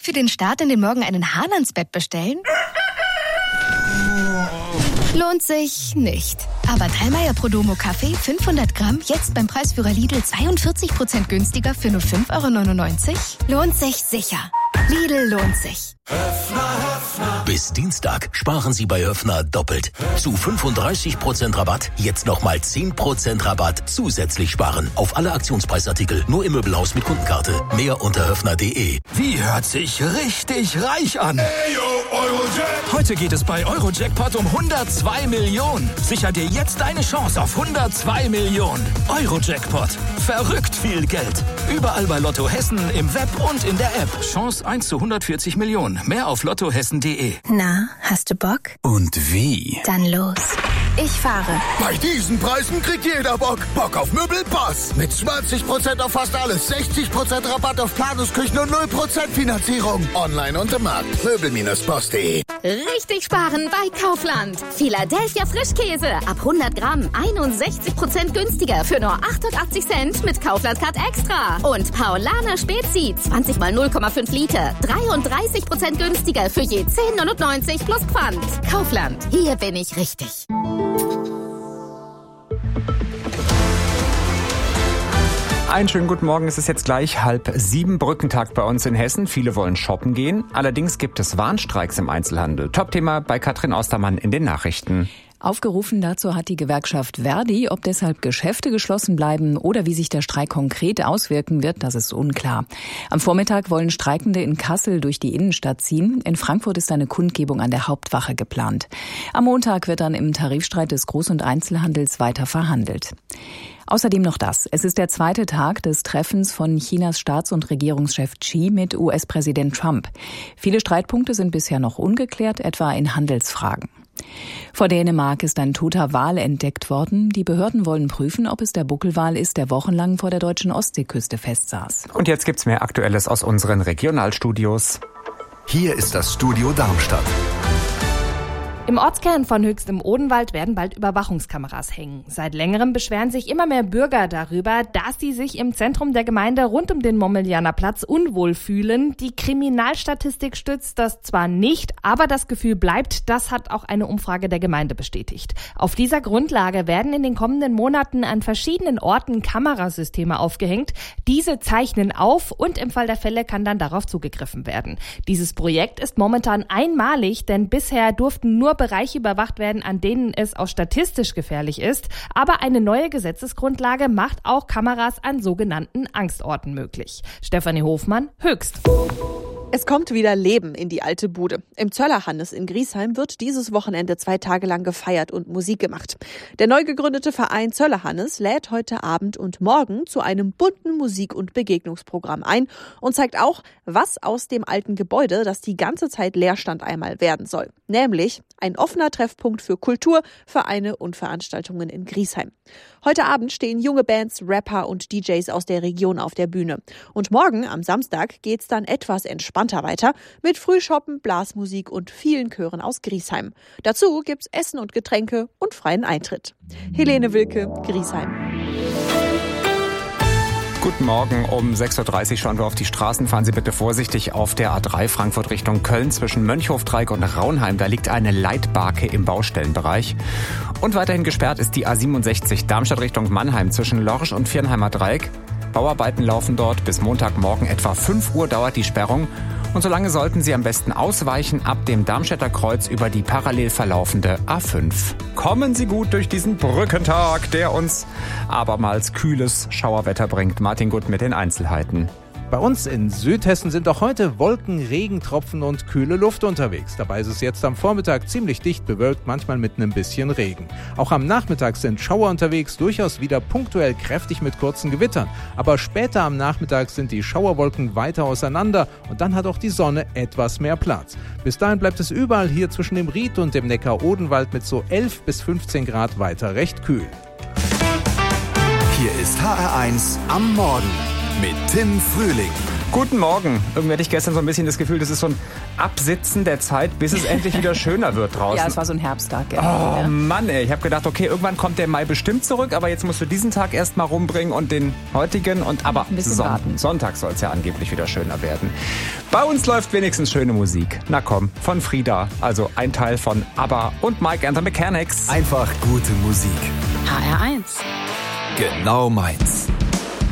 Für den Start in den Morgen einen Hahn-ans-Bett bestellen? Lohnt sich nicht. Aber Thallmeier Prodomo Kaffee 500 Gramm jetzt beim Preisführer Lidl 42% günstiger für nur 5,99 €? Lohnt sich sicher. Lidl lohnt sich. Bis Dienstag sparen Sie bei Höffner doppelt. Zu 35% Rabatt, jetzt nochmal 10% Rabatt zusätzlich sparen. Auf alle Aktionspreisartikel, nur im Möbelhaus mit Kundenkarte. Mehr unter höffner.de. Wie hört sich richtig reich an? Eurojackpot. Heute geht es bei Eurojackpot um 102 Millionen. Sicher dir jetzt deine Chance auf 102 Millionen. Eurojackpot. Verrückt viel Geld. Überall bei Lotto Hessen, im Web und in der App. Chance 1 zu 140 Millionen. Mehr auf lottohessen.de. Na, hast du Bock? Und wie? Dann los. Ich fahre. Bei diesen Preisen kriegt jeder Bock. Bock auf Möbelpass. Mit 20% auf fast alles, 60% Rabatt auf Planungsküchen und 0% Finanzierung. Online und im Markt. Möbel-Boss.de. Richtig sparen bei Kaufland. Philadelphia Frischkäse. Ab 100 Gramm 61% günstiger für nur 88 Cent mit Kaufland Card Extra. Und Paulaner Spezi 20 mal 0,5 Liter. 33% günstiger für je 10,99 plus Pfand. Kaufland. Hier bin ich richtig. Einen schönen guten Morgen, es ist jetzt gleich 6:30, Brückentag bei uns in Hessen. Viele wollen shoppen gehen, allerdings gibt es Warnstreiks im Einzelhandel. Top-Thema bei Katrin Ostermann in den Nachrichten. Aufgerufen dazu hat die Gewerkschaft Verdi. Ob deshalb Geschäfte geschlossen bleiben oder wie sich der Streik konkret auswirken wird, das ist unklar. Am Vormittag wollen Streikende in Kassel durch die Innenstadt ziehen. In Frankfurt ist eine Kundgebung an der Hauptwache geplant. Am Montag wird dann im Tarifstreit des Groß- und Einzelhandels weiter verhandelt. Außerdem noch das. Es ist der zweite Tag des Treffens von Chinas Staats- und Regierungschef Xi mit US-Präsident Trump. Viele Streitpunkte sind bisher noch ungeklärt, etwa in Handelsfragen. Vor Dänemark ist ein toter Wal entdeckt worden. Die Behörden wollen prüfen, ob es der Buckelwal ist, der wochenlang vor der deutschen Ostseeküste festsaß. Und jetzt gibt's mehr Aktuelles aus unseren Regionalstudios. Hier ist das Studio Darmstadt. Im Ortskern von Höchst im Odenwald werden bald Überwachungskameras hängen. Seit längerem beschweren sich immer mehr Bürger darüber, dass sie sich im Zentrum der Gemeinde rund um den Mommelianer Platz unwohl fühlen. Die Kriminalstatistik stützt das zwar nicht, aber das Gefühl bleibt, das hat auch eine Umfrage der Gemeinde bestätigt. Auf dieser Grundlage werden in den kommenden Monaten an verschiedenen Orten Kamerasysteme aufgehängt. Diese zeichnen auf und im Fall der Fälle kann dann darauf zugegriffen werden. Dieses Projekt ist momentan einmalig, denn bisher durften nur Bereiche überwacht werden, an denen es auch statistisch gefährlich ist. Aber eine neue Gesetzesgrundlage macht auch Kameras an sogenannten Angstorten möglich. Stefanie Hofmann, Höchst. Es kommt wieder Leben in die alte Bude. Im Zöllerhannes in Griesheim wird dieses Wochenende 2 Tage lang gefeiert und Musik gemacht. Der neu gegründete Verein Zöllerhannes lädt heute Abend und morgen zu einem bunten Musik- und Begegnungsprogramm ein und zeigt auch, was aus dem alten Gebäude, das die ganze Zeit leer stand, einmal werden soll. Nämlich ein offener Treffpunkt für Kultur, Vereine und Veranstaltungen in Griesheim. Heute Abend stehen junge Bands, Rapper und DJs aus der Region auf der Bühne. Und morgen, am Samstag, geht's dann etwas entspannter weiter mit Frühschoppen, Blasmusik und vielen Chören aus Griesheim. Dazu gibt's Essen und Getränke und freien Eintritt. Helene Wilke, Griesheim. Guten Morgen, um 6:30 Uhr schauen wir auf die Straßen. Fahren Sie bitte vorsichtig auf der A3 Frankfurt Richtung Köln zwischen Mönchhofdreieck und Raunheim. Da liegt eine Leitbarke im Baustellenbereich. Und weiterhin gesperrt ist die A67 Darmstadt Richtung Mannheim zwischen Lorsch und Viernheimer Dreieck. Bauarbeiten laufen dort. Bis Montagmorgen etwa 5 Uhr dauert die Sperrung. Und solange sollten Sie am besten ausweichen ab dem Darmstädter Kreuz über die parallel verlaufende A5. Kommen Sie gut durch diesen Brückentag, der uns abermals kühles Schauerwetter bringt. Martin Gutt mit den Einzelheiten. Bei uns in Südhessen sind auch heute Wolken, Regentropfen und kühle Luft unterwegs. Dabei ist es jetzt am Vormittag ziemlich dicht bewölkt, manchmal mit einem bisschen Regen. Auch am Nachmittag sind Schauer unterwegs, durchaus wieder punktuell kräftig mit kurzen Gewittern. Aber später am Nachmittag sind die Schauerwolken weiter auseinander und dann hat auch die Sonne etwas mehr Platz. Bis dahin bleibt es überall hier zwischen dem Ried und dem Neckar-Odenwald mit so 11 bis 15 Grad weiter recht kühl. Hier ist HR1 am Morgen mit Tim Frühling. Guten Morgen. Irgendwie hatte ich gestern so ein bisschen das Gefühl, das ist so ein Absitzen der Zeit, bis es endlich wieder schöner wird draußen. Ja, es war so ein Herbsttag. Oh Mann, ey. Ich habe gedacht, okay, irgendwann kommt der Mai bestimmt zurück, aber jetzt musst du diesen Tag erst mal rumbringen und den heutigen. Aber ein bisschen warten. Sonntag soll es ja angeblich wieder schöner werden. Bei uns läuft wenigstens schöne Musik. Na komm, von Frida, also ein Teil von ABBA und Mike and the Mechanics. Einfach gute Musik. HR1. Genau meins.